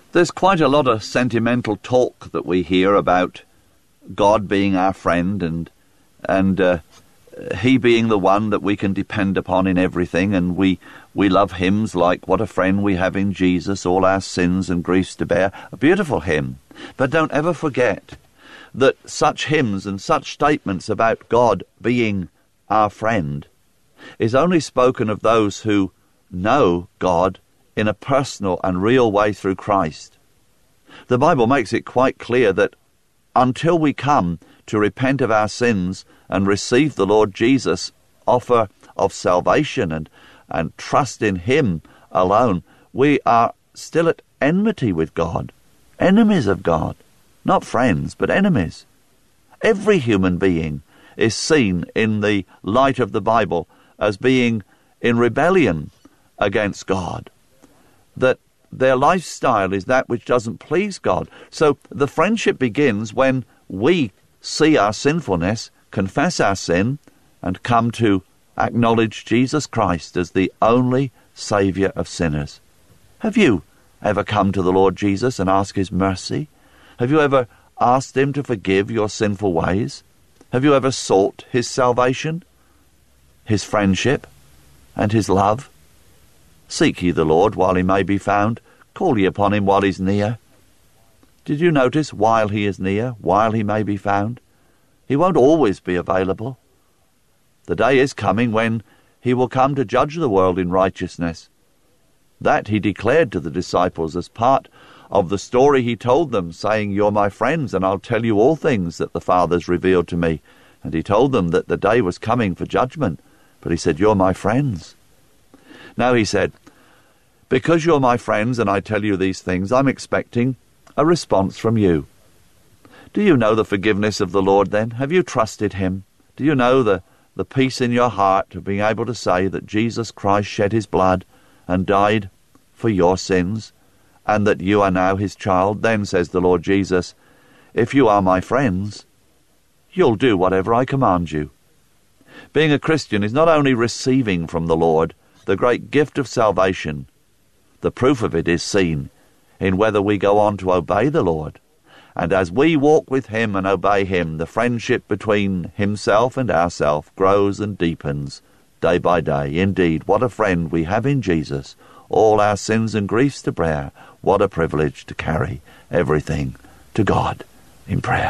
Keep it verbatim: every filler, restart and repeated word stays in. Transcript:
There's quite a lot of sentimental talk that we hear about God being our friend and and uh, He being the one that we can depend upon in everything, and we, we love hymns like "What a Friend We Have in Jesus, All Our Sins and Griefs to Bear." A beautiful hymn. But don't ever forget that such hymns and such statements about God being our friend is only spoken of those who know God in a personal and real way through Christ. The Bible makes it quite clear that until we come to repent of our sins and receive the Lord Jesus' offer of salvation and, and trust in Him alone, we are still at enmity with God, enemies of God, not friends, but enemies. Every human being is seen in the light of the Bible as being in rebellion against God, that their lifestyle is that which doesn't please God. So the friendship begins when we see our sinfulness, confess our sin, and come to acknowledge Jesus Christ as the only Saviour of sinners. Have you ever come to the Lord Jesus and asked His mercy? Have you ever asked Him to forgive your sinful ways? Have you ever sought His salvation, His friendship, and His love? Seek ye the Lord while He may be found. Call ye upon Him while He's near. Did you notice while He is near, while He may be found? He won't always be available. The day is coming when He will come to judge the world in righteousness. That He declared to the disciples as part of the story He told them, saying, "You're my friends, and I'll tell you all things that the Father's revealed to me." And He told them that the day was coming for judgment. But He said, "You're my friends." Now He said, because you're my friends and I tell you these things, I'm expecting a response from you. Do you know the forgiveness of the Lord then? Have you trusted Him? Do you know the, the peace in your heart of being able to say that Jesus Christ shed His blood and died for your sins, and that you are now His child? Then, says the Lord Jesus, if you are my friends, you'll do whatever I command you. Being a Christian is not only receiving from the Lord the great gift of salvation. The proof of it is seen in whether we go on to obey the Lord. And as we walk with Him and obey Him, the friendship between Himself and ourself grows and deepens day by day. Indeed, what a friend we have in Jesus, all our sins and griefs to bear. What a privilege to carry everything to God in prayer.